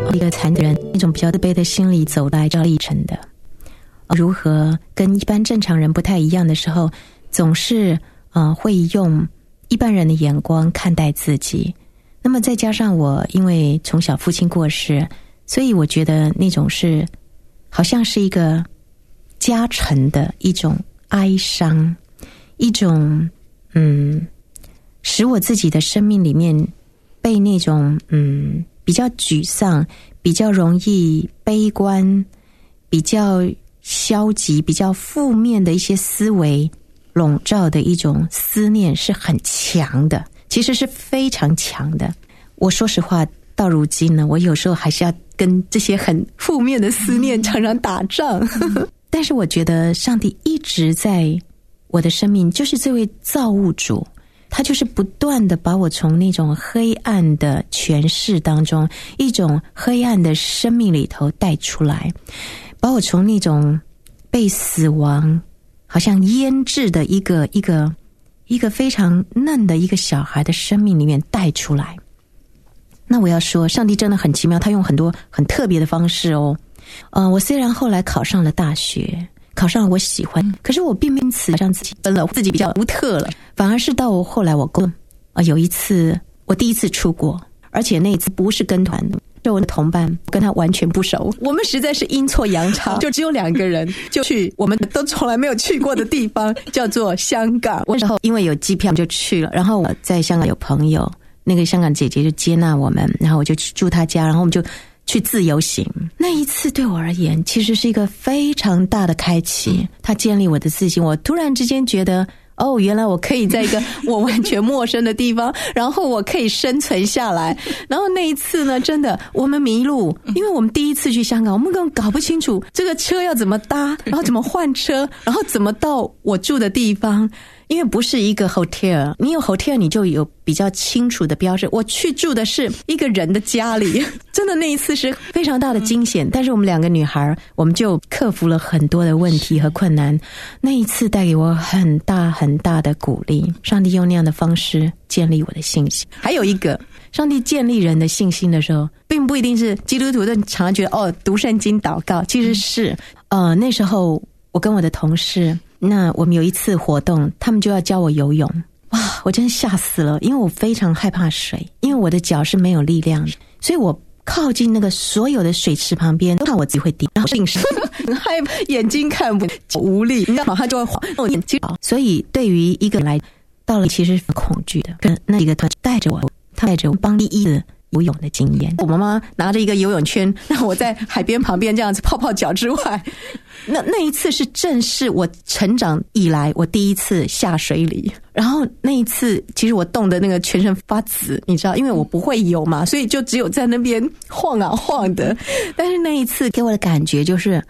一个残疾人那种比较自卑的心理走来这历程的，如何跟一般正常人不太一样的时候，总是会用一般人的眼光看待自己。那么再加上我因为从小父亲过世，所以我觉得那种是好像是一个加成的一种哀伤，一种使我自己的生命里面被那种比较沮丧，比较容易悲观，比较消极，比较负面的一些思维笼罩的一种思念是很强的，其实是非常强的。我说实话，到如今呢，我有时候还是要跟这些很负面的思念常常打仗但是我觉得上帝一直在我的生命，就是这位造物主，他就是不断的把我从那种黑暗的权势当中，一种黑暗的生命里头带出来，把我从那种被死亡好像腌制的一个非常嫩的一个小孩的生命里面带出来。那我要说，上帝真的很奇妙，他用很多很特别的方式哦。我虽然后来考上了大学，考上了我喜欢，可是我并没因此让自己分了，自己比较独特了，反而是到后来我有一次我第一次出国，而且那一次不是跟团的，就我的同伴跟他完全不熟，我们实在是阴错阳差，就只有2个人就去我们都从来没有去过的地方叫做香港。那时候因为有机票就去了，然后我在香港有朋友，那个香港姐姐就接纳我们，然后我就去住她家，然后我们就去自由行。那一次对我而言其实是一个非常大的开启，它建立我的自信。我突然之间觉得原来我可以在一个我完全陌生的地方然后我可以生存下来。然后那一次呢，真的我们迷路，因为我们第一次去香港，我们根本搞不清楚这个车要怎么搭，然后怎么换车，然后怎么到我住的地方。因为不是一个 hotel， 你有 hotel 你就有比较清楚的标志，我去住的是一个人的家里真的那一次是非常大的惊险，但是我们2个女孩我们就克服了很多的问题和困难。那一次带给我很大很大的鼓励，上帝用那样的方式建立我的信心。还有一个，上帝建立人的信心的时候，并不一定是基督徒都常常觉得读圣经祷告，其实是那时候我跟我的同事，那我们有一次活动，他们就要教我游泳，哇，我真吓死了，因为我非常害怕水，因为我的脚是没有力量的，所以我靠近那个所有的水池旁边都怕我自己会跌，然后很害怕，眼睛看不无力，你知道吗？他就会晃眼睛。所以对于一个人来到了其实是恐惧的，那一个他带着我帮第一次游泳的经验。我妈妈拿着一个游泳圈让我在海边旁边这样子泡泡脚之外，那一次是正是我成长以来我第一次下水里。然后那一次其实我冻得那个全身发紫，你知道，因为我不会游嘛，所以就只有在那边晃啊晃的。但是那一次给我的感觉就是